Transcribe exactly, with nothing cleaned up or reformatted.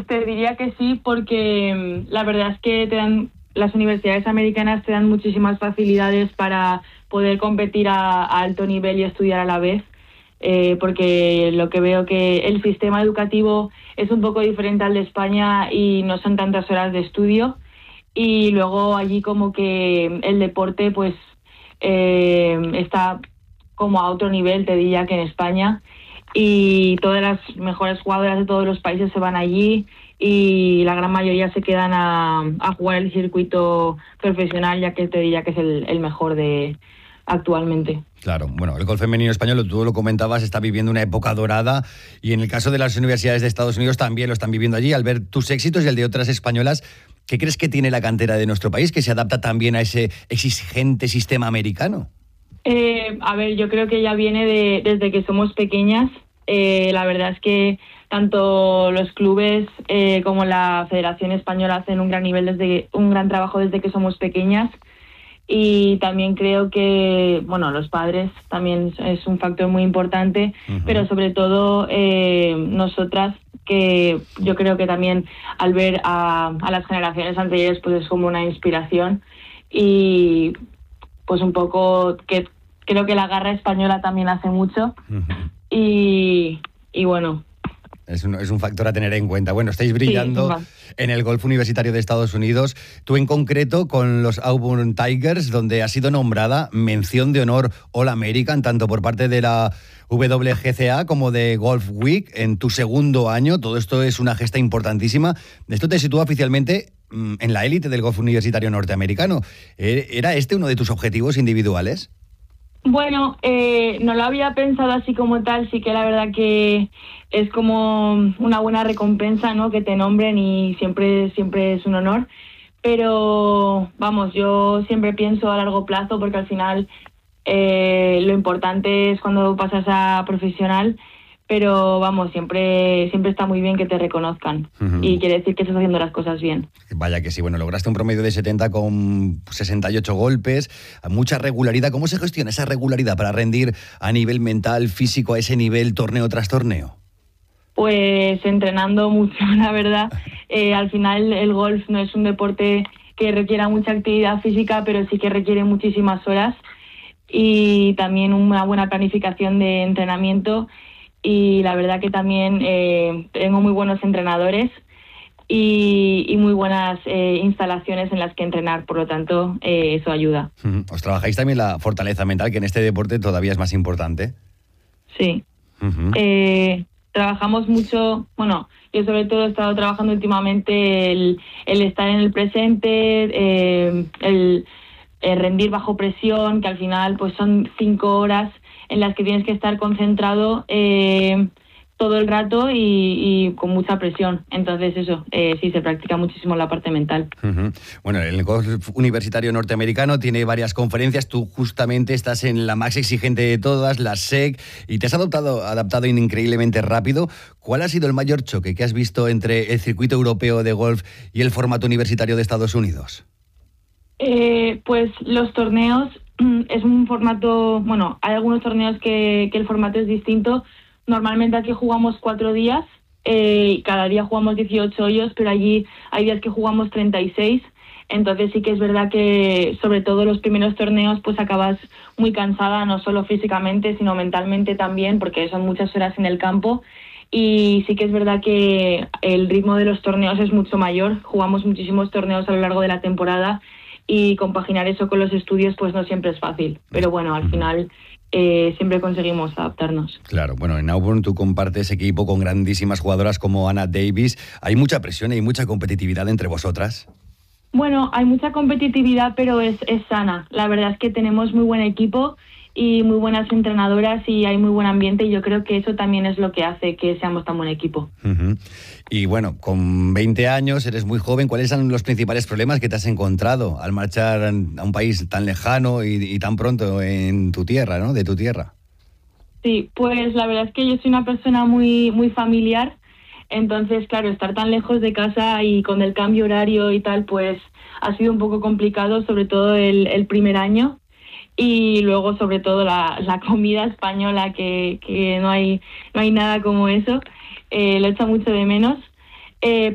te diría que sí, porque la verdad es que te dan, las universidades americanas te dan muchísimas facilidades para poder competir a, a alto nivel y estudiar a la vez, eh, porque lo que veo que el sistema educativo es un poco diferente al de España y no son tantas horas de estudio, y luego allí como que el deporte pues eh, está como a otro nivel, te diría, que en España, y todas las mejores jugadoras de todos los países se van allí y la gran mayoría se quedan a, a jugar el circuito profesional, ya que te diría que es el, el mejor de actualmente. Claro, bueno, el golf femenino español, tú lo comentabas, está viviendo una época dorada, y en el caso de las universidades de Estados Unidos también lo están viviendo allí. Al ver tus éxitos y el de otras españolas, ¿qué crees que tiene la cantera de nuestro país que se adapta también a ese exigente sistema americano? Eh, a ver, yo creo que ya viene de, desde que somos pequeñas. Eh, la verdad es que tanto los clubes eh, como la Federación Española hacen un gran nivel desde un gran trabajo desde que somos pequeñas, y también creo que bueno, los padres también es un factor muy importante, uh-huh. pero sobre todo eh, nosotras, que yo creo que también al ver a, a las generaciones anteriores pues es como una inspiración, y pues un poco que creo que la garra española también hace mucho, uh-huh. y, y bueno... Es un, es un factor a tener en cuenta. Bueno, estáis brillando sí, en el golf universitario de Estados Unidos. Tú en concreto con los Auburn Tigers, donde has sido nombrada mención de honor All American, tanto por parte de la W G C A como de Golf Week, en tu segundo año. Todo esto es una gesta importantísima. Esto te sitúa oficialmente en la élite del golf universitario norteamericano. ¿Era este uno de tus objetivos individuales? Bueno, eh, no lo había pensado así como tal. Sí que la verdad que es como una buena recompensa, ¿no? Que te nombren, y siempre, siempre es un honor. Pero vamos, yo siempre pienso a largo plazo, porque al final eh, lo importante es cuando pasas a profesional. Pero vamos, siempre siempre está muy bien que te reconozcan, uh-huh. y quiere decir que estás haciendo las cosas bien. Vaya que sí. Bueno, lograste un promedio de setenta con sesenta y ocho golpes, mucha regularidad. ¿Cómo se gestiona esa regularidad para rendir a nivel mental, físico, a ese nivel, torneo tras torneo? Pues entrenando mucho, la verdad. Eh, al final el golf no es un deporte que requiera mucha actividad física, pero sí que requiere muchísimas horas, y también una buena planificación de entrenamiento. Y la verdad que también eh, tengo muy buenos entrenadores y, y muy buenas eh, instalaciones en las que entrenar, por lo tanto eh, eso ayuda. ¿Os trabajáis también la fortaleza mental, que en este deporte todavía es más importante? Sí. Uh-huh. Eh, trabajamos mucho, bueno, yo sobre todo he estado trabajando últimamente el, el estar en el presente, eh, el, el rendir bajo presión, que al final pues son cinco horas en las que tienes que estar concentrado eh, todo el rato y, y con mucha presión. Entonces eso, eh, sí, se practica muchísimo la parte mental. Uh-huh. Bueno, el golf universitario norteamericano tiene varias conferencias. Tú justamente estás en la más exigente de todas, la S E C, y te has adaptado, adaptado increíblemente rápido. ¿Cuál ha sido el mayor choque que has visto entre el circuito europeo de golf y el formato universitario de Estados Unidos? Eh, pues los torneos... Es un formato, bueno, hay algunos torneos que, que el formato es distinto. Normalmente aquí jugamos cuatro días, eh, cada día jugamos dieciocho hoyos, pero allí hay días que jugamos treinta y seis. Entonces sí que es verdad que sobre todo los primeros torneos pues acabas muy cansada, no solo físicamente sino mentalmente también, porque son muchas horas en el campo. Y sí que es verdad que el ritmo de los torneos es mucho mayor, jugamos muchísimos torneos a lo largo de la temporada, y compaginar eso con los estudios pues no siempre es fácil, pero bueno, al final eh, siempre conseguimos adaptarnos. Claro, bueno, en Auburn tú compartes equipo con grandísimas jugadoras como Anna Davis. ¿Hay mucha presión y mucha competitividad entre vosotras? Bueno, hay mucha competitividad, pero es, es sana. La verdad es que tenemos muy buen equipo y muy buenas entrenadoras, y hay muy buen ambiente, y yo creo que eso también es lo que hace que seamos tan buen equipo. Uh-huh. Y bueno, con veinte años, eres muy joven. ¿Cuáles son los principales problemas que te has encontrado al marchar a un país tan lejano y, y tan pronto en tu tierra, ¿no? De tu tierra. Sí, pues la verdad es que yo soy una persona muy, muy familiar. Entonces, claro, estar tan lejos de casa y con el cambio horario y tal, pues ha sido un poco complicado, sobre todo el, el primer año. Y luego, sobre todo, la, la comida española, que, que no hay no hay nada como eso. Eh, lo echo mucho de menos. Eh,